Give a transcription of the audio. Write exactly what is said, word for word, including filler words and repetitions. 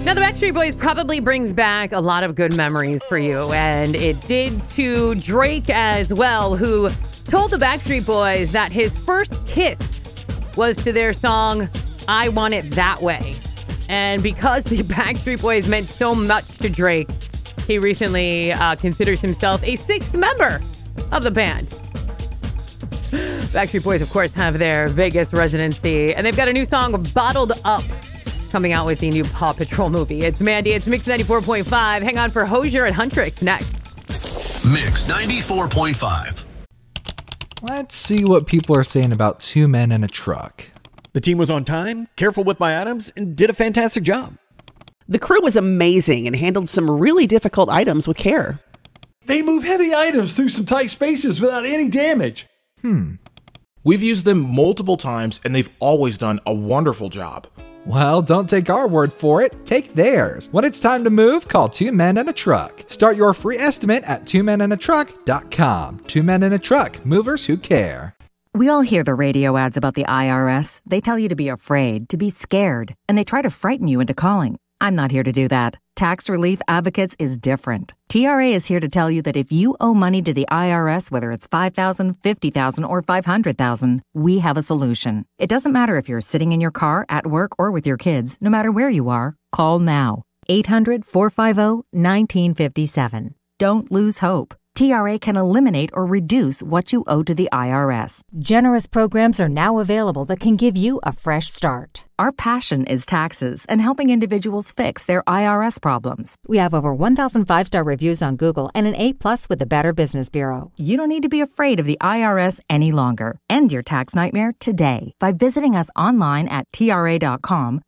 Now, the Backstreet Boys probably brings back a lot of good memories for you, and it did to Drake as well, who told the Backstreet Boys that his first kiss was to their song, I Want It That Way. And because the Backstreet Boys meant so much to Drake, he recently uh, considers himself a sixth member of the band. Backstreet Boys, of course, have their Vegas residency, and they've got a new song, Bottled Up, coming out with the new Paw Patrol movie. It's Mandy. It's Mix ninety-four point five. Hang on for Hosier and Huntrix next. Mix ninety-four point five. Let's see what people are saying about Two Men and a Truck. The team was on time, careful with my items, and did a fantastic job. The crew was amazing and handled some really difficult items with care. They move heavy items through some tight spaces without any damage. Hmm. We've used them multiple times, and they've always done a wonderful job. Well, don't take our word for it. Take theirs. When it's time to move, call Two Men and a Truck. Start your free estimate at two men and a truck dot com. Two Men and a Truck. Movers who care. We all hear the radio ads about the I R S. They tell you to be afraid, to be scared, and they try to frighten you into calling. I'm not here to do that. Tax Relief Advocates is different. T R A is here to tell you that if you owe money to the I R S, whether it's five thousand dollars, fifty thousand dollars, or five hundred thousand dollars, we have a solution. It doesn't matter if you're sitting in your car, at work, or with your kids. No matter where you are, call now. eight hundred, four five zero, one nine five seven. Don't lose hope. T R A can eliminate or reduce what you owe to the I R S. Generous programs are now available that can give you a fresh start. Our passion is taxes and helping individuals fix their I R S problems. We have over one thousand five-star reviews on Google and an A plus with the Better Business Bureau. You don't need to be afraid of the I R S any longer. End your tax nightmare today by visiting us online at T R A dot com